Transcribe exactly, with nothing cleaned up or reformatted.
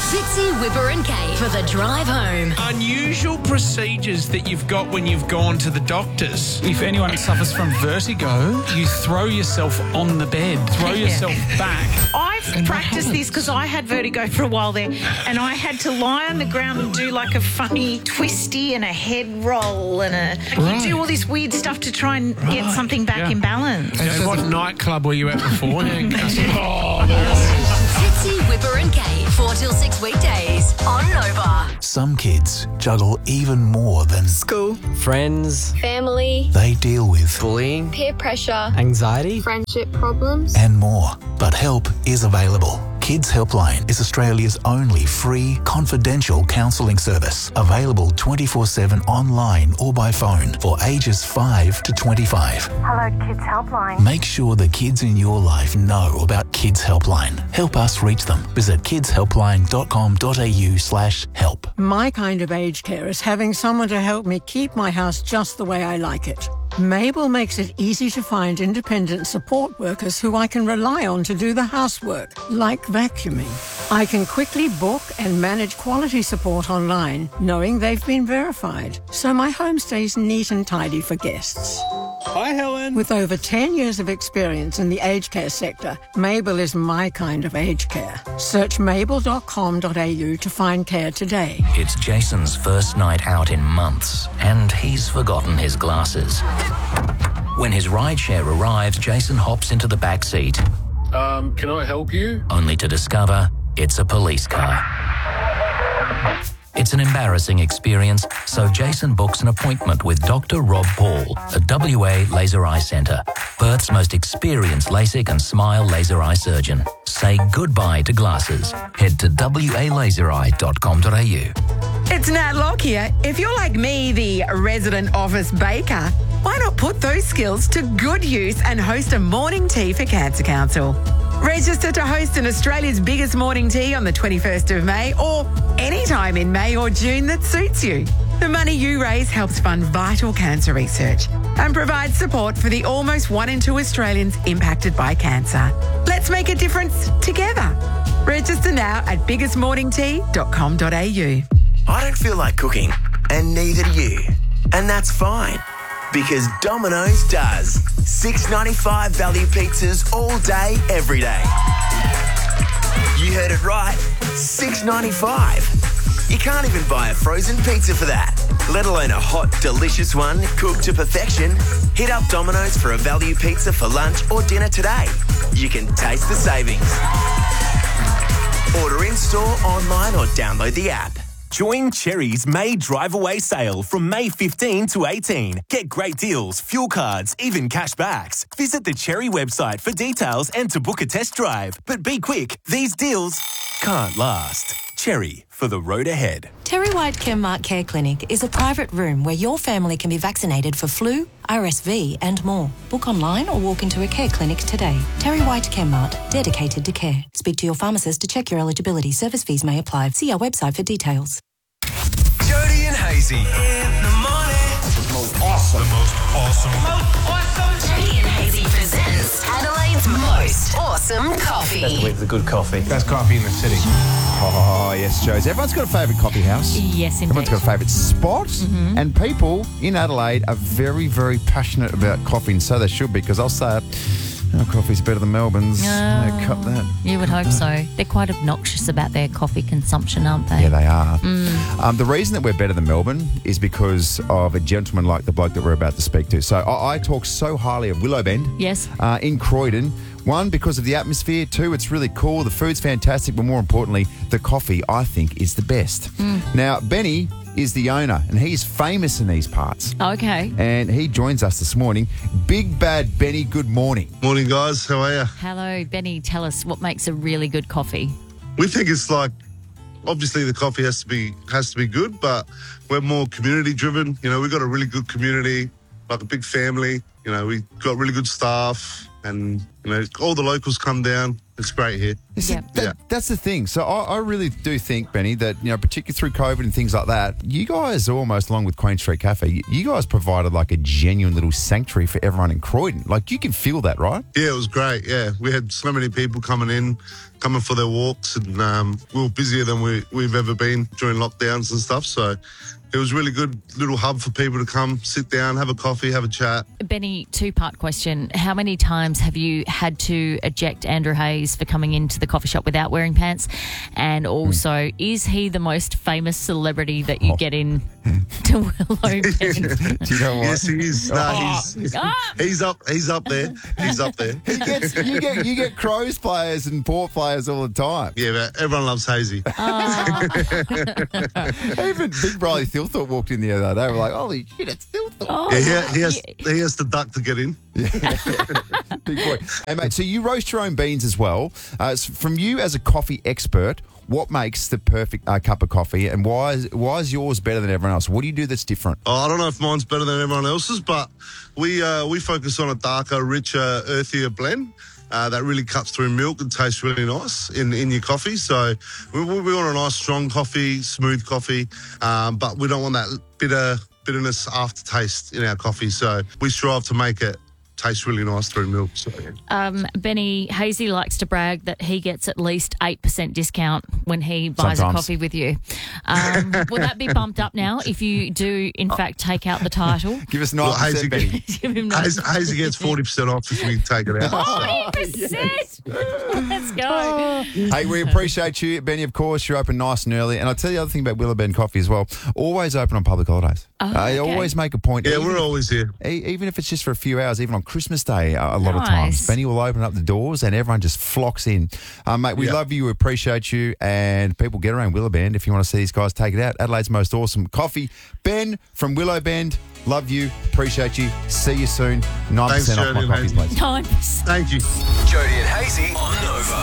Fitzy, Whipper and Kate for the drive home. Unusual procedures that you've got when you've gone to the doctors. If anyone suffers from vertigo, you throw yourself on the bed, throw Yeah. yourself back. I've practiced this because I had vertigo for a while there, and I had to lie on the ground and do like a funny twisty and a head roll and a... Right. You do all this weird stuff to try and get Right. something back Yeah. in balance. And what nightclub were you at beforehand? Oh, Fitzy, Whipper and Kate, four till six weekdays on Nova. Some kids juggle even more than School, friends, family, they deal with bullying, peer pressure, anxiety. friendship problems. and more. But help is available. Kids Helpline is Australia's only free, confidential counselling service. Available twenty-four seven online or by phone for ages five to twenty-five. Hello, Kids Helpline. Make sure the kids in your life know about Kids Helpline. Help us reach them. Visit kidshelpline.com.au slash help. My kind of aged care is having someone to help me keep my house just the way I like it. Mabel makes it easy to find independent support workers who I can rely on to do the housework, like vacuuming. I can quickly book and manage quality support online, knowing they've been verified, so my home stays neat and tidy for guests. Hi, Helen. With over ten years of experience in the aged care sector, Mabel is my kind of aged care. Search mabel dot com dot a u to find care today. It's Jason's first night out in months, and he's forgotten his glasses. When his rideshare arrives, Jason hops into the back seat, Um, can I help you? only to discover it's a police car. It's an embarrassing experience, so Jason books an appointment with Doctor Rob Paul at W A Laser Eye Centre, Perth's most experienced LASIK and SMILE laser eye surgeon. Say goodbye to glasses. Head to w a laser eye dot com dot a u. It's Nat Locke here. If you're like me, the resident office baker, why not put those skills to good use and host a morning tea for Cancer Council? Register to host an Australia's biggest morning tea on the twenty-first of May or anytime in May or June that suits you. The money you raise helps fund vital cancer research and provides support for the almost one in two Australians impacted by cancer. Let's make a difference together. Register now at biggest morning tea dot com dot a u. I don't feel like cooking, and neither do you. And that's fine, because Domino's does. six ninety-five value pizzas all day, every day. You heard it right, six ninety-five. You can't even buy a frozen pizza for that, let alone a hot, delicious one cooked to perfection. Hit up Domino's for a value pizza for lunch or dinner today. You can taste the savings. Order in-store, online or download the app. Join Cherry's May Drive Away sale from May fifteenth to eighteenth. Get great deals, fuel cards, even cash backs. Visit the Cherry website for details and to book a test drive. But be quick, these deals can't last. Cherry, for the road ahead. Terry White Chemmart Care Clinic is a private room where your family can be vaccinated for flu, R S V and more. Book online or walk into a care clinic today. Terry White Chemmart, dedicated to care. Speak to your pharmacist to check your eligibility. Service fees may apply. See our website for details. Jody and Hazy. In the morning. The most awesome. The most awesome. Most awesome. Jody and Hazy presents Adelaide's most awesome coffee. That's the way it's a good coffee. Best coffee in the city. Oh, yes, Joes. Everyone's got a favourite coffee house. Yes, indeed. Everyone's got a favourite spot. Mm-hmm. And people in Adelaide are very, very passionate about coffee, and so they should be, because I'll say it, our coffee's better than Melbourne's. Oh, Yeah, cut that. You would hope so. They're quite obnoxious about their coffee consumption, aren't they? Yeah, they are. Mm. Um, the reason that we're better than Melbourne is because of a gentleman like the bloke that we're about to speak to. So I, I talk so highly of Willowbend. Yes. Uh, in Croydon. One, because of the atmosphere. Two, it's really cool. The food's fantastic. But more importantly, the coffee, I think, is the best. Mm. Now, Benny is the owner, and he's famous in these parts. Okay. And he joins us this morning. Big Bad Benny, good morning. Morning, guys. How are you? Hello, Benny. Tell us what makes a really good coffee. We think it's like, obviously the coffee has to be has to be good, but we're more community driven. You know, we've got a really good community, like a big family. You know, we've got really good staff, and, you know, all the locals come down It's great here. Listen, that, that's the thing. So I, I really do think, Benny, that, you know, particularly through COVID and things like that, you guys almost, along with Queen Street Cafe, you, you guys provided like a genuine little sanctuary for everyone in Croydon. Like, you can feel that, right? Yeah, it was great. Yeah, we had so many people coming in, coming for their walks, and um, we were busier than we, we've ever been during lockdowns and stuff. So it was really good little hub for people to come, sit down, have a coffee, have a chat. Benny, two-part question. How many times have you had to eject Andrew Hayes for coming into the coffee shop without wearing pants? And also, mm. is he the most famous celebrity that you oh. get in to Willow Bend? Do you know what? Yes, he is. No, oh. he's, ah. he's up. He's up there. He's up there. He gets, you get you get Crows players and Port players all the time. Yeah, but everyone loves Hazy. Oh. Even Big Briley Thilthorpe walked in the other day. We're like, holy shit, it's Thilthorpe. Oh. Yeah, he, he has he has to duck to get in. Big boy. Hey, mate, so you roast your own beans as well. Uh, from you as a coffee expert, what makes the perfect uh, cup of coffee, and why is, why is yours better than everyone else? What do you do that's different? Oh, I don't know if mine's better than everyone else's, but we uh, we focus on a darker, richer, earthier blend. Uh, that really cuts through milk and tastes really nice in, in your coffee. So we, we want a nice, strong coffee, smooth coffee, um, but we don't want that bitter bitterness aftertaste in our coffee. So we strive to make it taste really nice through milk. So. Um, Benny, Hazy likes to brag that he gets at least eight percent discount when he buys Sometimes. a coffee with you. Um, will that be bumped up now if you do, in fact, take out the title? Give us nine percent, well, Benny. Give him nine percent. Hazy gets forty percent off if we take it out. forty percent! Let's go. Hey, we appreciate you, Benny, of course. You're open nice and early. And I'll tell you the other thing about Willow Bend Coffee as well. Always open on public holidays. Oh, I okay. always make a point. Yeah, even we're if, always here. Even if it's just for a few hours, even on Christmas Day, a lot Nice. of times. Benny will open up the doors and everyone just flocks in. Um, mate, we Yeah. love you, we appreciate you, and people get around Willow Bend if you want to see these guys take it out. Adelaide's most awesome coffee. Ben from Willow Bend, love you, appreciate you. See you soon. nine percent Thanks, off my Jody and coffees, Hazy. please. nine percent. Thank you. Jody and Hazy on Nova.